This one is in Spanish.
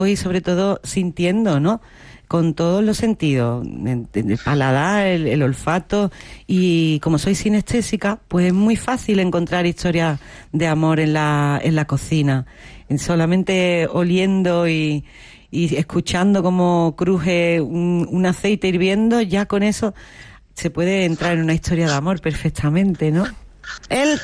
y sobre todo sintiendo, ¿no? Con todos los sentidos, el paladar, el olfato, y como soy sinestésica, pues es muy fácil encontrar historias de amor en la cocina. Solamente oliendo y escuchando cómo cruje un aceite hirviendo, ya con eso se puede entrar en una historia de amor perfectamente, ¿no? Él